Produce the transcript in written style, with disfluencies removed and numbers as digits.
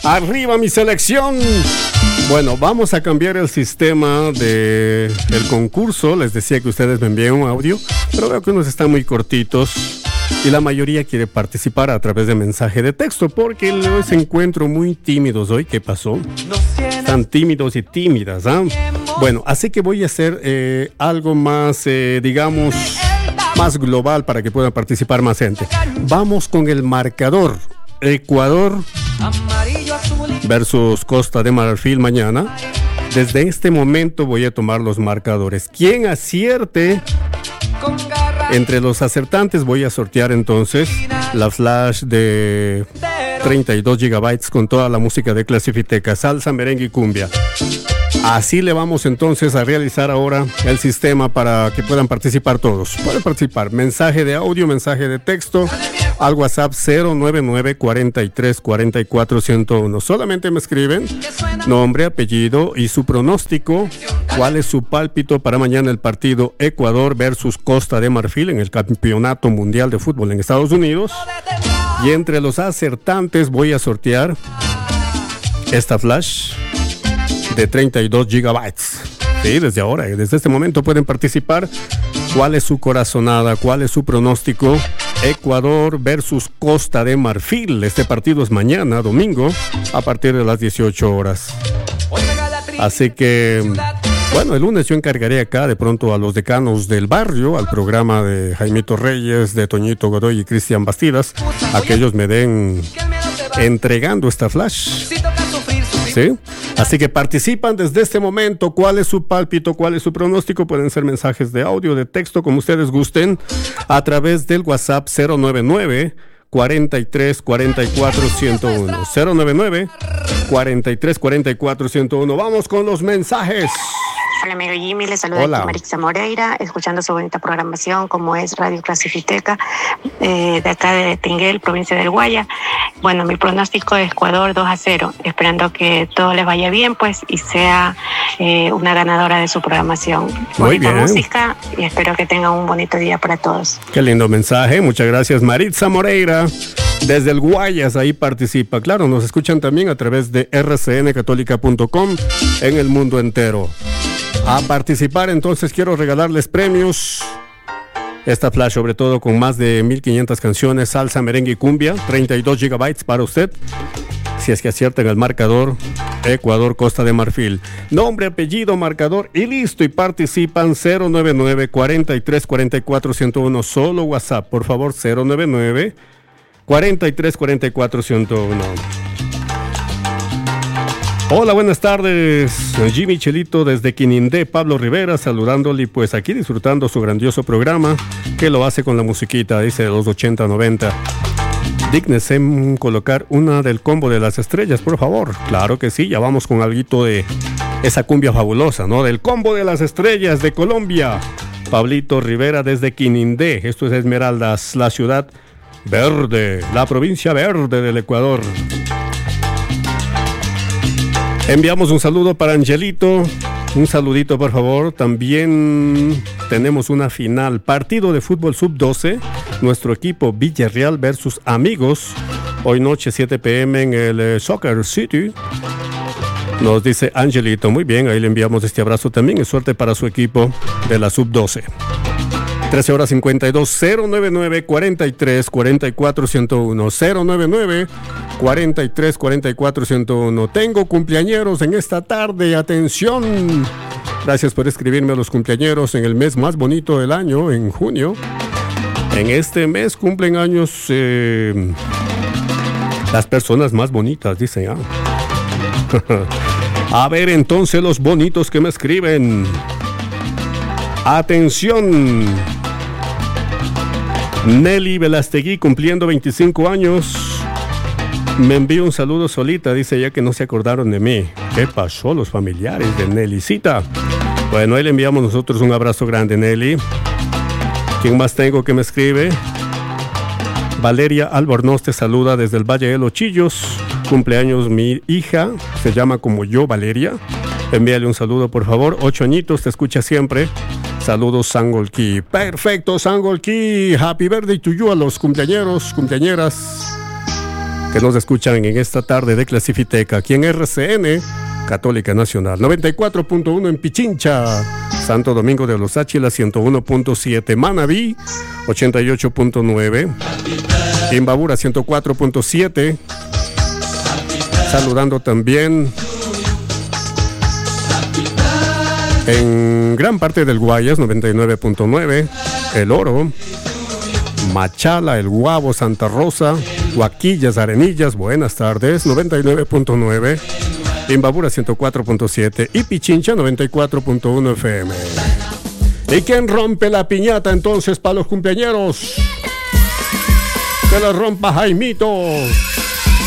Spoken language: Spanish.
Arriba mi selección. Bueno, vamos a cambiar el sistema del concurso. Les decía que ustedes me envían un audio, pero veo que unos están muy cortitos y la mayoría quiere participar a través de mensaje de texto porque los encuentro muy tímidos hoy. ¿Qué pasó? Están tímidos y tímidas, ¿ah? Bueno, así que voy a hacer algo más, digamos, más global para que puedan participar más gente. Vamos con el marcador. Ecuador versus Costa de Marfil mañana. Desde este momento voy a tomar los marcadores. Quien acierte, entre los acertantes voy a sortear entonces la flash de 32 gigabytes con toda la música de Clasifiteca, salsa, merengue y cumbia. Así le vamos entonces a realizar ahora el sistema para que puedan participar todos. Pueden participar, mensaje de audio, mensaje de texto, al WhatsApp 099-43-44-101. Solamente me escriben nombre, apellido y su pronóstico. ¿Cuál es su pálpito para mañana el partido Ecuador versus Costa de Marfil en el Campeonato Mundial de Fútbol en Estados Unidos? Y entre los acertantes voy a sortear esta flash de 32 gigabytes. Sí, desde ahora, desde este momento pueden participar. ¿Cuál es su corazonada? ¿Cuál es su pronóstico? Ecuador versus Costa de Marfil. Este partido es mañana, domingo, a partir de las 18 horas. Así que, bueno, el lunes yo encargaré acá de pronto a los decanos del barrio, al programa de Jaimito Reyes, de Toñito Godoy y Cristian Bastidas, a que ellos me den entregando esta flash. ¿Sí? Así que participan desde este momento. ¿Cuál es su pálpito? ¿Cuál es su pronóstico? Pueden ser mensajes de audio, de texto, como ustedes gusten, a través del WhatsApp 099 43 44 101. 099 43 44 101. Vamos con los mensajes. Hola amigo Jimmy, les saluda aquí Marixa Moreira, escuchando su bonita programación como es Radio Clasifiteca, de acá de Tinguel, provincia del Guaya. Bueno, mi pronóstico es Ecuador 2-0, esperando que todo les vaya bien pues y sea una ganadora de su programación. Muy bien. Música y espero que tengan un bonito día para todos. Qué lindo mensaje, muchas gracias Marixa Moreira. Desde el Guayas, ahí participa. Claro, nos escuchan también a través de rcncatólica.com en el mundo entero. A participar, entonces quiero regalarles premios. Esta flash, sobre todo con más de 1500 canciones, salsa, merengue y cumbia, 32 gigabytes para usted. Si es que aciertan el marcador, Ecuador, Costa de Marfil. Nombre, apellido, marcador y listo. Y participan 099 43 44 101. Solo WhatsApp, por favor, 099 43 44 101. Hola, buenas tardes, Jimmy Chelito desde Quinindé, Pablo Rivera, saludándole y pues aquí disfrutando su grandioso programa, que lo hace con la musiquita, dice de los 80-90. Dígnese en colocar una del combo de las estrellas, por favor. Claro que sí, ya vamos con alguito de esa cumbia fabulosa, ¿no? Del combo de las estrellas de Colombia. Pablito Rivera desde Quinindé, esto es Esmeraldas, la ciudad verde, la provincia verde del Ecuador. Enviamos un saludo para Angelito, un saludito por favor. También tenemos una final, partido de fútbol sub-12, nuestro equipo Villarreal versus Amigos, hoy noche 7 p.m. en el Soccer City. Nos dice Angelito, muy bien, ahí le enviamos este abrazo también y suerte para su equipo de la sub-12. 13 horas 52, 099 43 44 101, 099 43 44 101. Tengo cumpleañeros en esta tarde, atención. Gracias por escribirme a los cumpleañeros en el mes más bonito del año, en junio. En este mes cumplen años las personas más bonitas, dicen. A ver entonces los bonitos que me escriben. Atención. Nelly Velastegui cumpliendo 25 años. Me envió un saludo solita, dice ya que no se acordaron de mí. ¿Qué pasó los familiares de Nellycita? Bueno, ahí le enviamos nosotros un abrazo grande, Nelly. ¿Quién más tengo que me escribe? Valeria Albornoz te saluda desde el Valle de los Chillos. Cumpleaños mi hija, se llama como yo, Valeria. Envíale un saludo, por favor. 8 añitos, te escucha siempre. Saludos, Sangolquí. Perfecto, Sangolquí. Happy birthday to you a los cumpleañeros, cumpleañeras. que nos escuchan en esta tarde de Clasifiteca, aquí en RCN Católica Nacional, 94.1 en Pichincha, Santo Domingo de los Áchilas, 101.7, Manabí, 88.9, Imbabura, 104.7, saludando también en gran parte del Guayas, 99.9, El Oro, Machala, El Guabo, Santa Rosa, Huaquillas, Arenillas, buenas tardes, 99.9, Imbabura 104.7 y Pichincha 94.1 FM. ¿Y quién rompe la piñata entonces para los cumpleañeros? Que la rompa Jaimito.